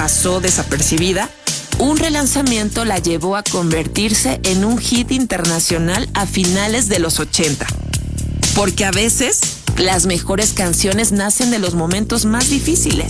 pasó desapercibida, un relanzamiento la llevó a convertirse en un hit internacional a finales de los 80. Porque a veces las mejores canciones nacen de los momentos más difíciles.